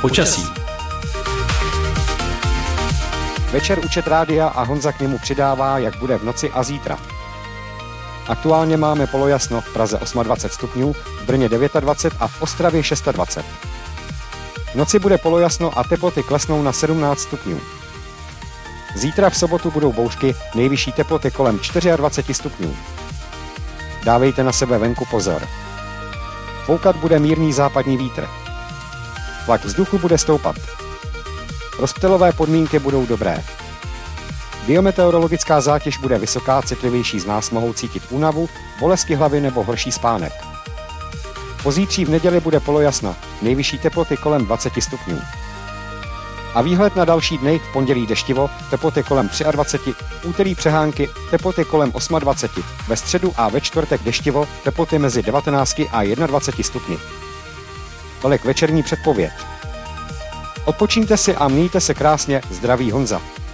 Počasí. Večer účet rádia a Honza k němu přidává, jak bude v noci a zítra. Aktuálně máme polojasno v Praze 28 stupňů, v Brně 29 a v Ostravě 26. V noci bude polojasno a teploty klesnou na 17 stupňů. Zítra v sobotu budou bouřky, nejvyšší teploty kolem 24 stupňů. Dávejte na sebe venku pozor. Foukat bude mírný západní vítr. Tlak vzduchu bude stoupat. Rozptylové podmínky budou dobré. Biometeorologická zátěž bude vysoká, citlivější z nás mohou cítit únavu, bolesti hlavy nebo horší spánek. Pozítří v neděli bude polojasno, nejvyšší teploty kolem 20 stupňů. A výhled na další dny: v pondělí deštivo, teploty kolem 23, v úterý přehánky, teploty kolem 28, ve středu a ve čtvrtek deštivo, teploty mezi 19 a 21 stupni. Tolik večerní předpověď. Odpočíňte si a mějte se krásně, zdraví Honza.